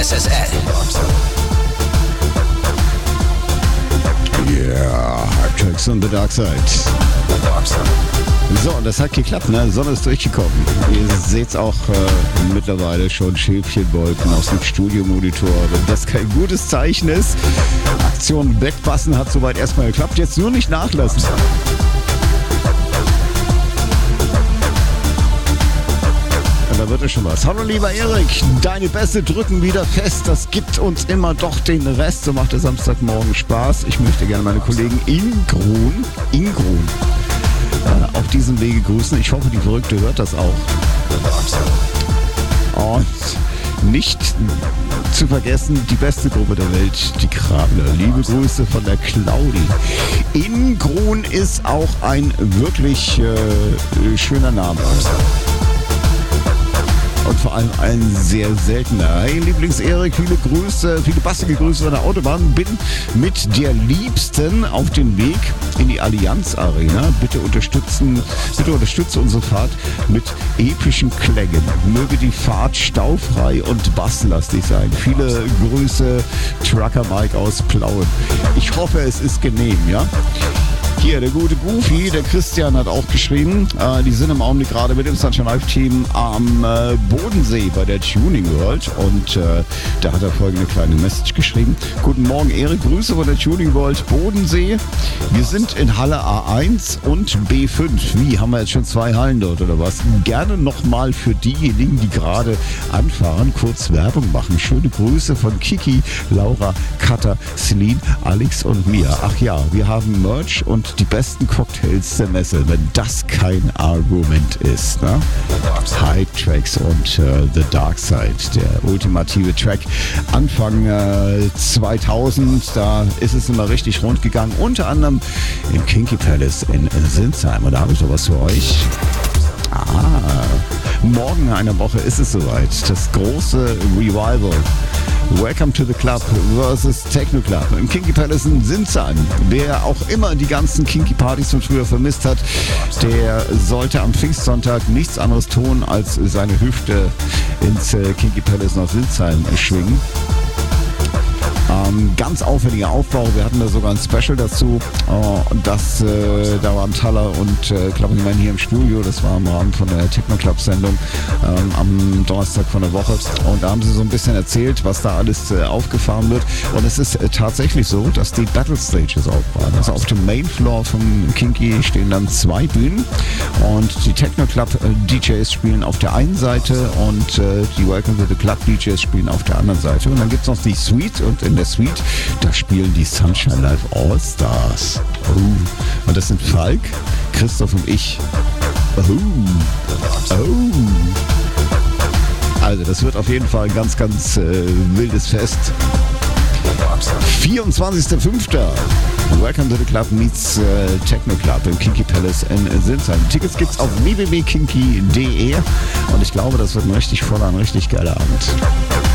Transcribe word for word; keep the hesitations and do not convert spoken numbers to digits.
S S L. Yeah, Hard Tracks on the Dark Side. So, das hat geklappt, ne? Die Sonne ist durchgekommen. Ihr seht's auch äh, mittlerweile schon Schäfchenwolken aus dem Studiomonitor. Wenn das kein gutes Zeichen ist. Aktion Wegpassen hat soweit erstmal geklappt. Jetzt nur nicht nachlassen. Da wird es schon was. Hallo lieber Erik, deine Bässe drücken wieder fest. Das gibt uns immer doch den Rest. So macht der Samstagmorgen Spaß. Ich möchte gerne meine Kollegen Ingrun, Ingrun äh, auf diesem Wege grüßen. Ich hoffe, die Verrückte hört das auch. Und nicht zu vergessen, die beste Gruppe der Welt, die Krabler. Liebe Grüße von der Claudi. Ingrun ist auch ein wirklich äh, schöner Name. Und vor allem ein sehr seltener. Hey Lieblings-Erik, viele Grüße, viele bastige Grüße von der Autobahn. Bin mit der Liebsten auf dem Weg in die Allianz Arena. Bitte unterstützen, bitte unterstütze unsere Fahrt mit epischen Klängen. Möge die Fahrt staufrei und basslastig sein. Viele Grüße, Trucker Mike aus Plauen. Ich hoffe, es ist genehm, ja? Hier, der gute Goofy, der Christian hat auch geschrieben, äh, die sind im Augenblick gerade mit dem Sunshine Live Team am äh, Bodensee bei der Tuning World und äh, da hat er folgende kleine Message geschrieben. Guten Morgen Erik, Grüße von der Tuning World Bodensee. Wir sind in Halle A eins und B fünf. Wie, haben wir jetzt schon zwei Hallen dort oder was? Gerne nochmal für diejenigen, die gerade anfahren, kurz Werbung machen. Schöne Grüße von Kiki, Laura, Katha, Celine, Alex und mir. Ach ja, wir haben Merch und die besten Cocktails der Messe, wenn das kein Argument ist. Ne? High Tracks und uh, The Dark Side, der ultimative Track. Anfang äh, zweitausend, da ist es immer richtig rund gegangen, unter anderem im Kinky Palace in Sinsheim. Und da habe ich doch was für euch. Ah, morgen in einer Woche ist es soweit. Das große Revival. Welcome to the Club versus Techno Club im Kinky Palace in Sinsheim. Wer auch immer die ganzen Kinky Partys von früher vermisst hat, der sollte am Pfingstsonntag nichts anderes tun, als seine Hüfte ins äh, Kinky Palace nach Sinsheim schwingen. Ähm, ganz aufwendiger Aufbau. Wir hatten da sogar ein Special dazu. Oh, das, äh, da waren Taller und äh, Klappenmann hier im Studio. Das war im Rahmen von der Techno Club Sendung ähm, am Donnerstag von der Woche. Und da haben sie so ein bisschen erzählt, was da alles äh, aufgefahren wird. Und es ist äh, tatsächlich so, dass die Battle Stages auffahren. Also auf dem Main Floor vom Kinky stehen dann zwei Bühnen. Und die Techno Club äh, D Js spielen auf der einen Seite und äh, die Welcome to the Club D Js spielen auf der anderen Seite. Und dann gibt es noch die Suite und in der Suite, da spielen die Sunshine Live All-Stars. Oh. Und das sind Falk, Christoph und ich. Oh. Oh. Also das wird auf jeden Fall ein ganz, ganz äh, wildes Fest. vierundzwanzigster fünfter Welcome to the Club meets äh, Techno Club im Kinky Palace in Sinsheim. Tickets gibt's auf w w w punkt kinky punkt d e und ich glaube, das wird ein richtig voller, ein richtig geiler Abend.